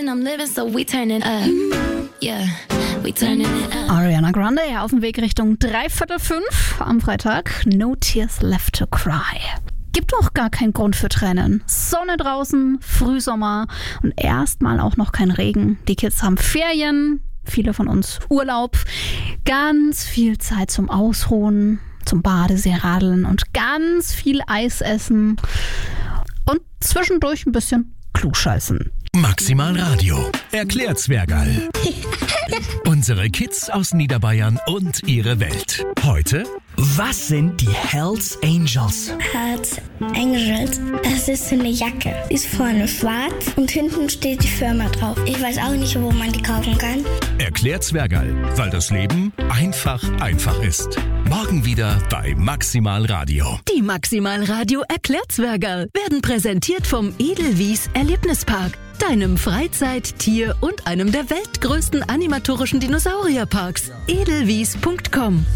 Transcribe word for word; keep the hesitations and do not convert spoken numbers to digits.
and I'm living, so we turning up. Yeah, we turning it up. Ariana Grande auf dem Weg Richtung dreiviertel fünf am Freitag. No Tears Left to Cry. Gibt doch gar keinen Grund für Tränen. Sonne draußen, Frühsommer und erstmal auch noch kein Regen. Die Kids haben Ferien, viele von uns Urlaub, ganz viel Zeit zum Ausruhen, zum Badesee radeln und ganz viel Eis essen und zwischendurch ein bisschen klugscheißen. Maximal Radio erklärt Zwergerl. Unsere Kids aus Niederbayern und ihre Welt. Heute: Was sind die Hells Angels? Hells Angels, das ist so eine Jacke. Die ist vorne schwarz und hinten steht die Firma drauf. Ich weiß auch nicht, wo man die kaufen kann. Erklärt Zwergerl, weil das Leben einfach einfach ist. Morgen wieder bei Maximal Radio. Die Maximal Radio erklärt Zwergerl werden präsentiert vom Edelwies Erlebnispark, deinem Freizeit-, Tier- und einem der weltgrößten animatorischen Dinosaurierparks. edelwies punkt com